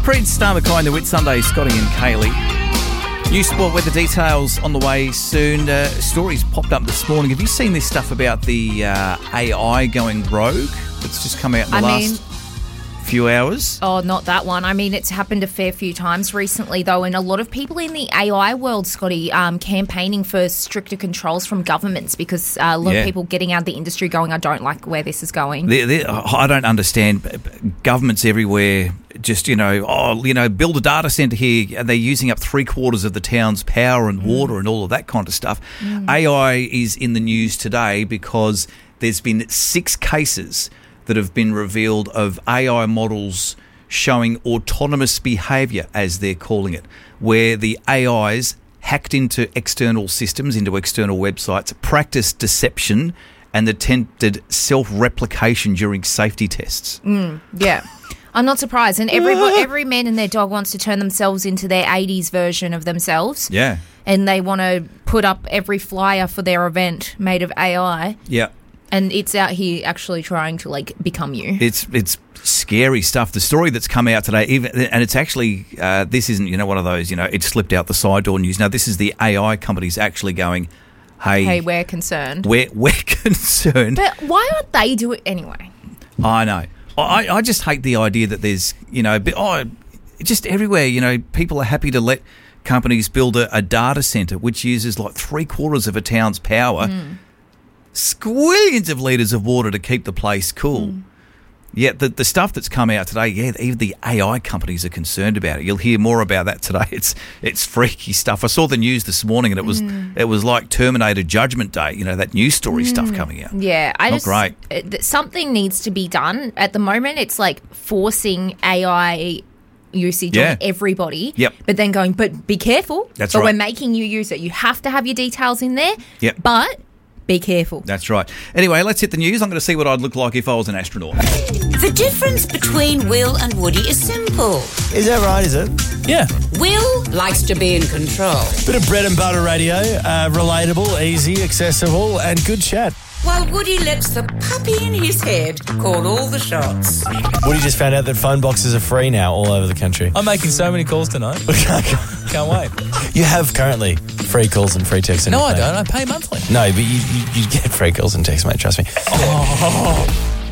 Prince, Star McKay and the Whit Sunday, Scotty and Kaylee. New sport weather details on the way soon. Stories popped up this morning. Have you seen this stuff about the AI going rogue that's just come out in the last few hours? Oh, not that one. I mean, it's happened a fair few times recently, though, and a lot of people in the AI world, Scotty, campaigning for stricter controls from governments because a lot of people getting out of the industry going, I don't like where this is going. I don't understand. Governments everywhere just, build a data centre here, and they're using up 3/4 of the town's power and water and all of that kind of stuff. AI is in the news today because there's been 6 cases that have been revealed of AI models showing autonomous behaviour, as they're calling it, where the AIs hacked into external systems, into external websites, practiced deception and attempted self-replication during safety tests. Yeah. I'm not surprised. And every man and their dog wants to turn themselves into their 80s version of themselves. Yeah. And they want to put up every flyer for their event made of AI. Yeah. And it's out here actually trying to, become you. It's scary stuff. The story that's come out today, and it's actually, this isn't, one of those, it slipped out the side door news. Now, this is the AI companies actually going, hey, we're concerned. We're concerned. But why aren't they doing it anyway? I know. I just hate the idea that there's, just everywhere, people are happy to let companies build a data centre which uses 3/4 of a town's power, squillions of litres of water to keep the place cool. Yet the stuff that's come out today, even the AI companies are concerned about it. You'll hear more about that today. It's freaky stuff. I saw the news this morning and it was like Terminator Judgment Day, that news story stuff coming out. Yeah. Not great. Something needs to be done. At the moment, it's like forcing AI usage on everybody. Yep. But then going, but be careful. That's right. But we're making you use it. You have to have your details in there. Yep. But be careful. That's right. Anyway, let's hit the news. I'm going to see what I'd look like if I was an astronaut. The difference between Will and Woody is simple. Is that right, is it? Yeah. Will likes to be in control. Bit of bread and butter radio, relatable, easy, accessible, and good chat. While Woody lets the puppy in his head call all the shots. Woody just found out that phone boxes are free now all over the country. I'm making so many calls tonight. Can't wait. You have currently free calls and free texts. No, I don't. I pay monthly. No, but you get free calls and texts, mate. Trust me. Oh,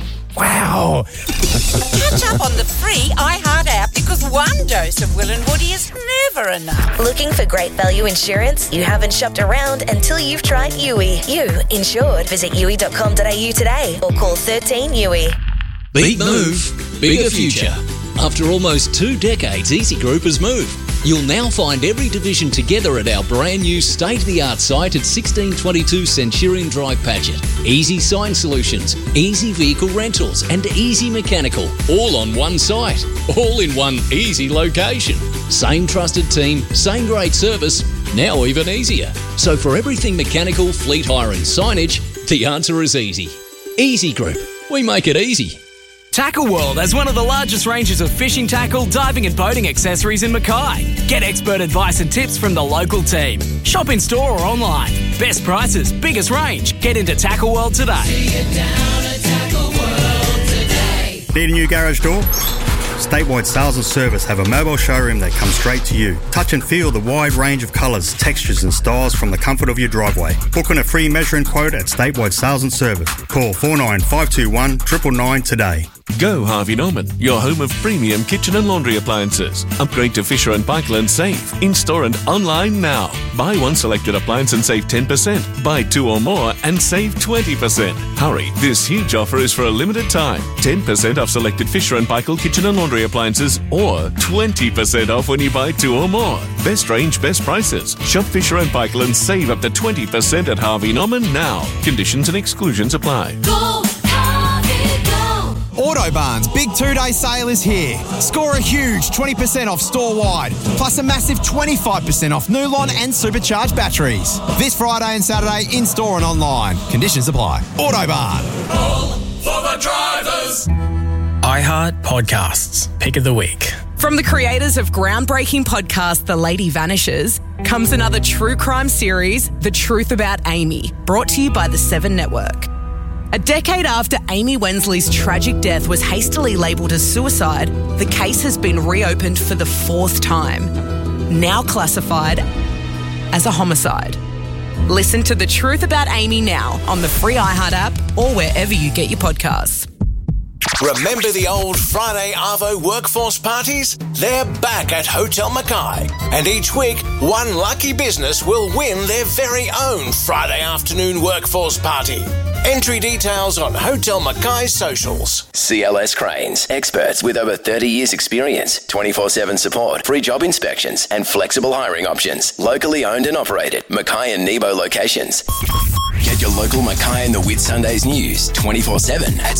wow. Catch up on the free iHeart app because one dose of Will and Woody is never enough. Looking for great value insurance? You haven't shopped around until you've tried Yui. You insured. Visit yui.com.au today or call 13 Yui. Big move, bigger future. After almost 2 decades, Easy Group has moved. You'll now find every division together at our brand new state-of-the-art site at 1622 Centurion Drive, Paget. Easy Sign Solutions, Easy Vehicle Rentals and Easy Mechanical, all on one site, all in one easy location. Same trusted team, same great service, now even easier. So for everything mechanical, fleet hire and signage, the answer is easy. Easy Group, we make it easy. Tackle World has one of the largest ranges of fishing tackle, diving and boating accessories in Mackay. Get expert advice and tips from the local team. Shop in store or online. Best prices, biggest range. Get into Tackle World today. See it down at Tackle World today. Need a new garage door? Statewide Sales and Service have a mobile showroom that comes straight to you. Touch and feel the wide range of colours, textures and styles from the comfort of your driveway. Book on a free measuring quote at Statewide Sales and Service. Call 49521 999 today. Go Harvey Norman, your home of premium kitchen and laundry appliances. Upgrade to Fisher & Paykel and save. In-store and online now. Buy one selected appliance and save 10%. Buy 2 or more and save 20%. Hurry, this huge offer is for a limited time. 10% off selected Fisher & Paykel kitchen and laundry appliances or 20% off when you buy 2 or more. Best range, best prices. Shop Fisher & Paykel and save up to 20% at Harvey Norman now. Conditions and exclusions apply. Go, Harvey, go. Autobarn's big 2-day sale is here. Score a huge 20% off store-wide, plus a massive 25% off Nulon and supercharged batteries. This Friday and Saturday in-store and online. Conditions apply. Autobarn. All for the drivers. iHeart Podcasts. Pick of the week. From the creators of groundbreaking podcast The Lady Vanishes comes another true crime series, The Truth About Amy, brought to you by the 7 Network. A decade after Amy Wensley's tragic death was hastily labelled as suicide, the case has been reopened for the 4th time, now classified as a homicide. Listen to The Truth About Amy now on the free iHeart app or wherever you get your podcasts. Remember the old Friday Arvo workforce parties? They're back at Hotel Mackay. And each week, one lucky business will win their very own Friday afternoon workforce party. Entry details on Hotel Mackay's socials. CLS Cranes, experts with over 30 years experience, 24/7 support, free job inspections and flexible hiring options. Locally owned and operated, Mackay and Nebo locations. Get your local Mackay and the Whitsundays news 24/7 at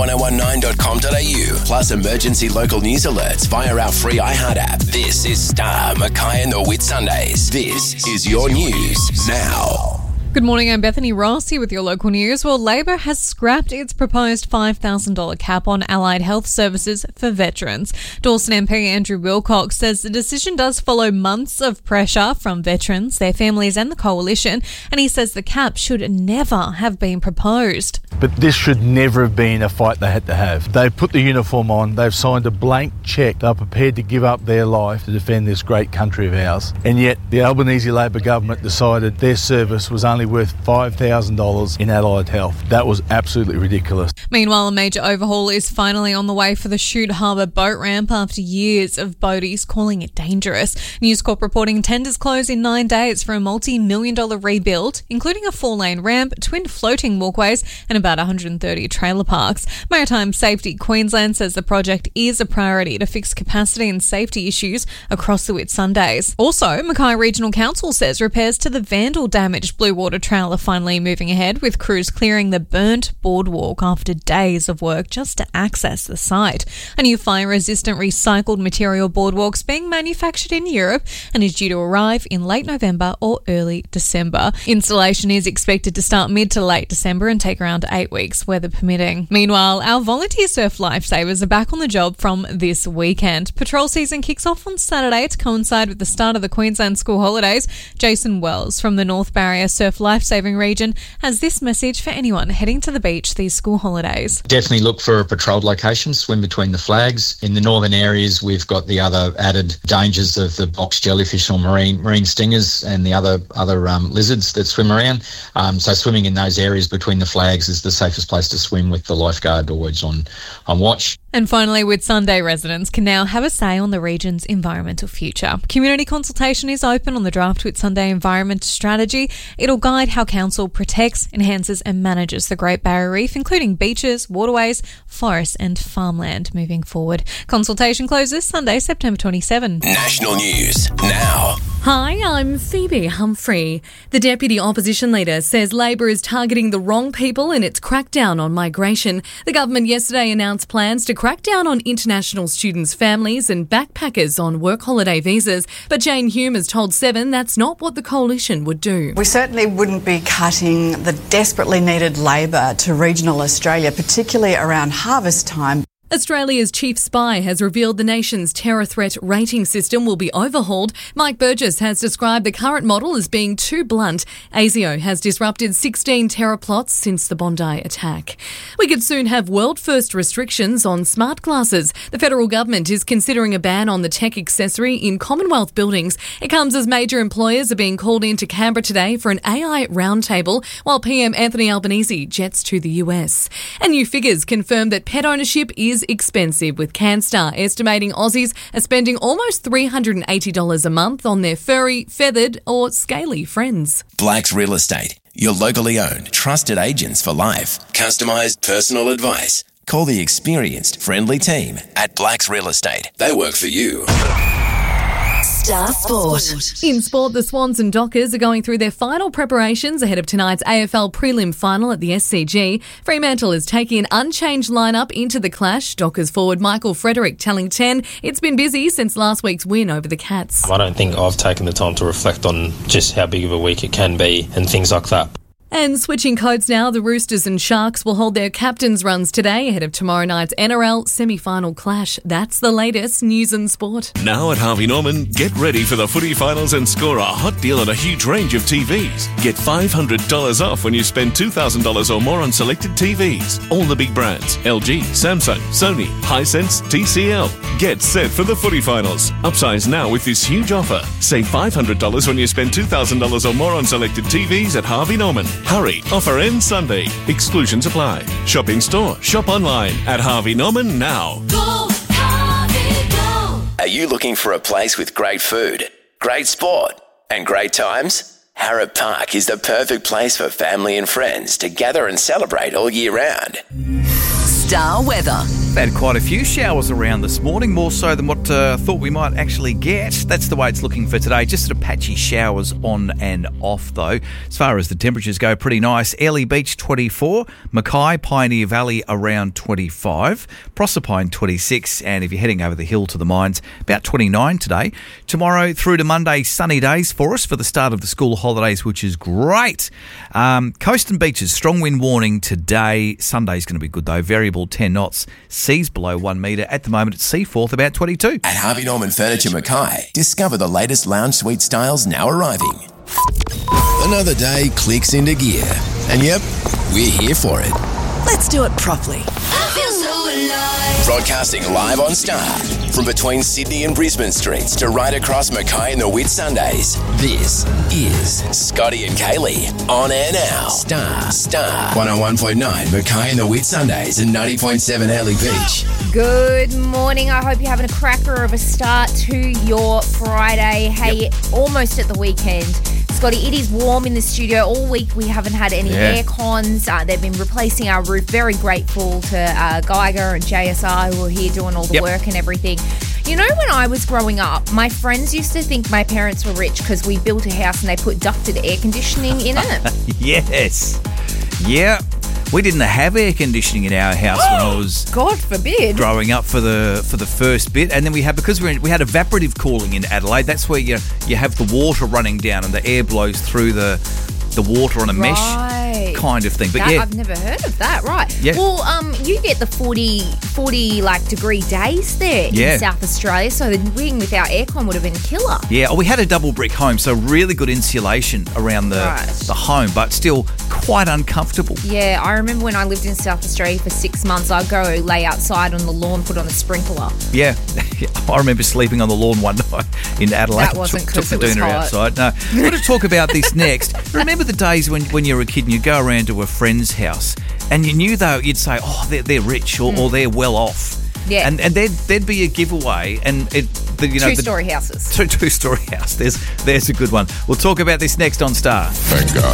star1019.com.au, plus emergency local news alerts via our free iHeart app. This is Star Mackay and the Whitsundays. This is your news now. Good morning, I'm Bethany Ross here with your local news. Well, Labor has scrapped its proposed $5,000 cap on allied health services for veterans. Dawson MP Andrew Wilcox says the decision does follow months of pressure from veterans, their families and the coalition, and he says the cap should never have been proposed. But this should never have been a fight they had to have. They put the uniform on, they've signed a blank cheque, they're prepared to give up their life to defend this great country of ours. And yet the Albanese Labor government decided their service was only worth $5,000 in allied health. That was absolutely ridiculous. Meanwhile, a major overhaul is finally on the way for the Shute Harbour boat ramp after years of boaties calling it dangerous. News Corp reporting tenders close in 9 days for a multi-million-dollar rebuild, including a 4-lane ramp, twin floating walkways and about 130 trailer parks. Maritime Safety Queensland says the project is a priority to fix capacity and safety issues across the Whitsundays. Also, Mackay Regional Council says repairs to the vandal-damaged Blue Water Trail are finally moving ahead, with crews clearing the burnt boardwalk after days of work just to access the site. A new fire-resistant recycled material boardwalk's being manufactured in Europe and is due to arrive in late November or early December. Installation is expected to start mid to late December and take around 8 weeks, weather permitting. Meanwhile, our volunteer surf lifesavers are back on the job from this weekend. Patrol season kicks off on Saturday to coincide with the start of the Queensland school holidays. Jason Wells from the North Barrier Surf Lifesaving Region has this message for anyone heading to the beach these school holidays. Definitely look for a patrolled location, swim between the flags. In the northern areas, we've got the other added dangers of the box jellyfish or marine stingers and the other lizards that swim around. So swimming in those areas between the flags is the safest place to swim, with the lifeguard always on watch. And finally, Whitsunday residents can now have a say on the region's environmental future. Community consultation is open on the draft Whitsunday Environment Strategy. It'll guide how council protects, enhances and manages the Great Barrier Reef, including beaches, waterways, forests and farmland moving forward. Consultation closes Sunday, September 27. National news now. Hi, I'm Phoebe Humphrey. The Deputy Opposition Leader says Labor is targeting the wrong people in its crackdown on migration. The government yesterday announced plans to crack down on international students' families and backpackers on work holiday visas. But Jane Hume has told Seven that's not what the coalition would do. We certainly wouldn't be cutting the desperately needed labour to regional Australia, particularly around harvest time. Australia's chief spy has revealed the nation's terror threat rating system will be overhauled. Mike Burgess has described the current model as being too blunt. ASIO has disrupted 16 terror plots since the Bondi attack. We could soon have world-first restrictions on smart glasses. The federal government is considering a ban on the tech accessory in Commonwealth buildings. It comes as major employers are being called into Canberra today for an AI roundtable, while PM Anthony Albanese jets to the US. And new figures confirm that pet ownership is expensive, with CanStar estimating Aussies are spending almost $380 a month on their furry, feathered or scaly friends. Blacks Real Estate, your locally owned, trusted agents for life. Customised personal advice. Call the experienced, friendly team at Blacks Real Estate. They work for you. Star Sport. In sport, the Swans and Dockers are going through their final preparations ahead of tonight's AFL prelim final at the SCG. Fremantle is taking an unchanged lineup into the clash. Dockers forward Michael Frederick telling 10 it's been busy since last week's win over the Cats. I don't think I've taken the time to reflect on just how big of a week it can be and things like that. And switching codes now, the Roosters and Sharks will hold their captains' runs today ahead of tomorrow night's NRL semi-final clash. That's the latest news and sport. Now at Harvey Norman, get ready for the footy finals and score a hot deal on a huge range of TVs. Get $500 off when you spend $2,000 or more on selected TVs. All the big brands, LG, Samsung, Sony, Hisense, TCL. Get set for the footy finals. Upsize now with this huge offer. Save $500 when you spend $2,000 or more on selected TVs at Harvey Norman. Hurry, offer ends Sunday. Exclusions apply. Shop in store, shop online at Harvey Norman now. Go, Harvey, go. Are you looking for a place with great food, great sport, and great times? Harrop Park is the perfect place for family and friends to gather and celebrate all year round. Star weather. We've had quite a few showers around this morning, more so than what thought we might actually get. That's the way it's looking for today. Just sort of patchy showers on and off, though. As far as the temperatures go, pretty nice. Airlie Beach, 24. Mackay, Pioneer Valley, around 25. Proserpine, 26. And if you're heading over the hill to the mines, about 29 today. Tomorrow through to Monday, sunny days for us for the start of the school holidays, which is great. Coast and beaches, strong wind warning today. Sunday's going to be good, though. Variable 10 knots. Seas below 1 metre. At the moment, it's Seaforth, about 22. At Harvey Norman Furniture Mackay, discover the latest lounge suite styles now arriving. Another day clicks into gear. And yep, we're here for it. Let's do it properly. I feel so alive. Broadcasting live on Star. From between Sydney and Brisbane streets to right across Mackay and the Whitsundays. This is Scotty and Kaylee on air now. Star 101.9 Mackay and the Whitsundays and 90.7 Airlie Beach. Good morning. I hope you're having a cracker of a start to your Friday. Hey, almost at the weekend. Scotty, it is warm in the studio. All week we haven't had any air cons. They've been replacing our roof. Very grateful to Geiger and JSR who are here doing all the work and everything. You know, when I was growing up, my friends used to think my parents were rich because we built a house and they put ducted air conditioning in it. Yes. Yeah. We didn't have air conditioning in our house when I was God forbid growing up for the first bit, and then we had because we had evaporative cooling in Adelaide. That's where you have the water running down and the air blows through the water on a mesh kind of thing. But I've never heard of that. Right. Yeah. Well, you get the 40 like degree days there in South Australia, so the wing without aircon would have been killer. Yeah. We had a double brick home, so really good insulation around the home, but still quite uncomfortable. Yeah, I remember when I lived in South Australia for 6 months, I'd go lay outside on the lawn, put on a sprinkler. Yeah. I remember sleeping on the lawn one night in Adelaide. That wasn't because it was dinner hot. outside. No. We're going to talk about this next. Remember the days when you were a kid and you'd go around to a friend's house and you knew though you'd say, oh, they're rich or they're well off. Yeah. And there'd be a giveaway and two-story houses. Two-story house. There's a good one. We'll talk about this next on Star. Thank God.